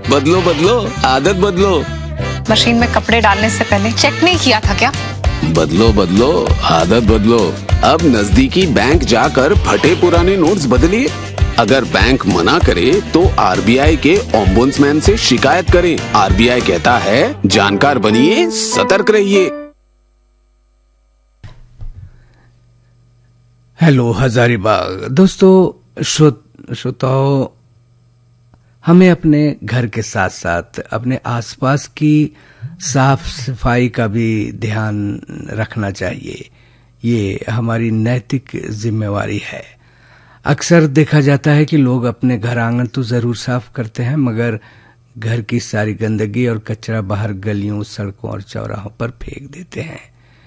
बदलो बदलो, आदत बदलो। मशीन में कपड़े डालने से पहले चेक नहीं किया था क्या? बदलो बदलो, आदत बदलो। अब नजदीकी बैंक जाकर फटे पुराने नोट्स बदलिए। अगर बैंक मना करे तो आरबीआई के ओम्बुड्समैन से शिकायत करें। आरबीआई कहता है, जानकार बनिए, सतर्क रहिए। हेलो हजारीबाग दोस्तों, श्रोताओं, हमें अपने घर के साथ साथ अपने आसपास की साफ सफाई का भी ध्यान रखना चाहिए। ये हमारी नैतिक जिम्मेवारी है। अक्सर देखा जाता है कि लोग अपने घर आंगन तो जरूर साफ करते हैं, मगर घर की सारी गंदगी और कचरा बाहर गलियों, सड़कों और चौराहों पर फेंक देते हैं।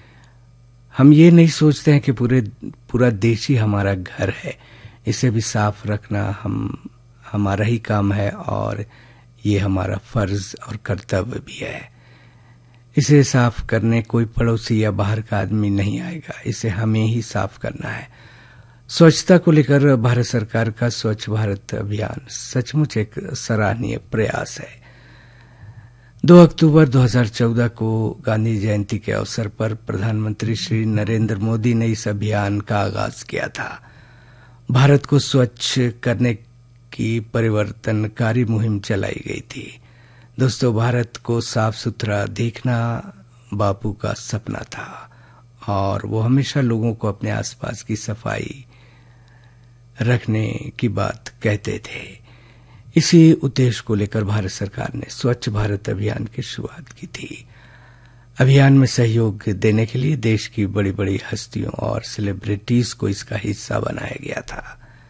हम ये नहीं सोचते हैं कि पूरा देश ही हमारा घर है, इसे भी साफ रखना हमारा ही काम है और ये हमारा फर्ज और कर्तव्य भी है। इसे साफ करने कोई पड़ोसी या बाहर का आदमी नहीं आएगा, इसे हमें ही साफ करना है। स्वच्छता को लेकर भारत सरकार का स्वच्छ भारत अभियान सचमुच एक सराहनीय प्रयास है। 2 अक्टूबर 2014 को गांधी जयंती के अवसर पर प्रधानमंत्री श्री नरेंद्र मोदी ने इस अभियान का आगाज किया था। भारत को स्वच्छ करने की परिवर्तनकारी मुहिम चलाई गई थी। दोस्तों, भारत को साफ सुथरा देखना बापू का सपना था और वो हमेशा लोगों को अपने आसपास की सफाई रखने की बात कहते थे। इसी उद्देश्य को लेकर भारत सरकार ने स्वच्छ भारत अभियान की शुरुआत की थी। अभियान में सहयोग देने के लिए देश की बड़ी बड़ी हस्तियों और सेलिब्रिटीज को इसका हिस्सा बनाया गया था।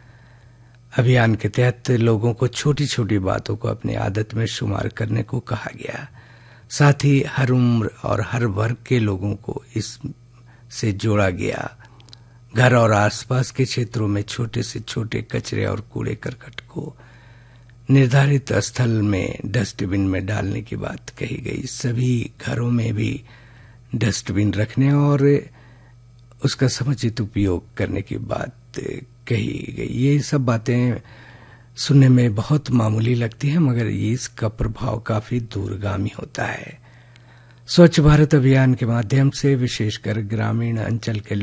अभियान के तहत लोगों को छोटी छोटी बातों को अपनी आदत में शुमार करने को कहा गया। साथ ही हर उम्र और हर वर्ग के लोगों को इससे जोड़ा गया। घर और आसपास के क्षेत्रों में छोटे से छोटे कचरे और कूड़े करकट को निर्धारित स्थल में डस्टबिन में डालने की बात कही गई। सभी घरों में भी डस्टबिन रखने और उसका समुचित उपयोग करने की बात कही गई। ये सब बातें सुनने में बहुत मामूली लगती हैं, मगर इसका प्रभाव काफी दूरगामी होता है। स्वच्छ भारत अभियान के माध्यम से विशेषकर ग्रामीण अंचल के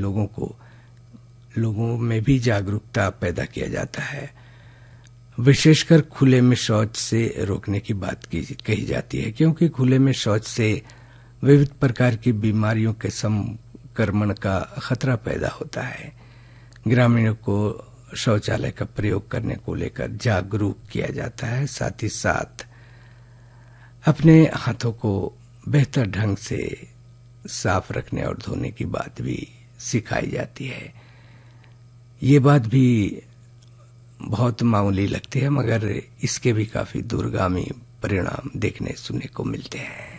लोगों में भी जागरूकता पैदा किया जाता है। विशेषकर खुले में शौच से रोकने की बात कही जाती है, क्योंकि खुले में शौच से विविध प्रकार की बीमारियों के संक्रमण का खतरा पैदा होता है। ग्रामीणों को शौचालय का प्रयोग करने को लेकर जागरूक किया जाता है। साथ ही साथ अपने हाथों को बेहतर ढंग से साफ रखने और धोने की बात भी सिखाई जाती है। ये बात भी बहुत मामूली लगती है, मगर इसके भी काफी दूरगामी परिणाम देखने सुनने को मिलते हैं।